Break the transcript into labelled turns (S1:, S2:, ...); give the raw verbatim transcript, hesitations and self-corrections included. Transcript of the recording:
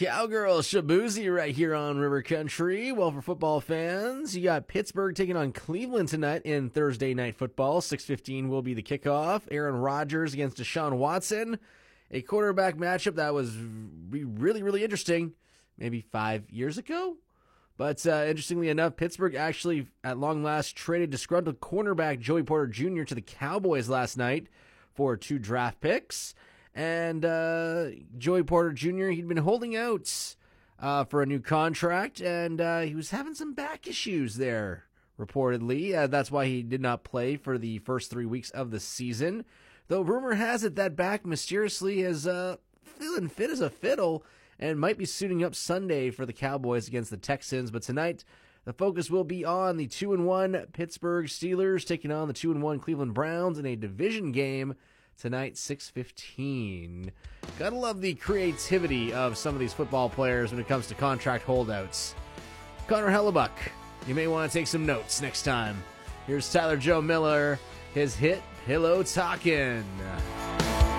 S1: Cowgirl Shabuzi right here on River Country. Well, for football fans, you got Pittsburgh taking on Cleveland tonight in Thursday Night Football. six fifteen will be the kickoff. Aaron Rodgers against Deshaun Watson. A quarterback matchup that was really, really interesting maybe five years ago. But uh, interestingly enough, Pittsburgh actually, at long last, traded disgruntled cornerback Joey Porter Junior to the Cowboys last night for two draft picks. And uh, Joey Porter Junior, he'd been holding out uh, for a new contract, and uh, he was having some back issues there, reportedly. Uh, that's why he did not play for the first three weeks of the season. Though rumor has it that back mysteriously is uh, feeling fit as a fiddle and might be suiting up Sunday for the Cowboys against the Texans. But tonight, the focus will be on the two and one Pittsburgh Steelers taking on the two and one Cleveland Browns in a division game tonight, six fifteen. Gotta love the creativity of some of these football players when it comes to contract holdouts. Connor Hellebuck, you may want to take some notes next time. Here's Tyler Joe Miller, his hit, Pillow Talkin'.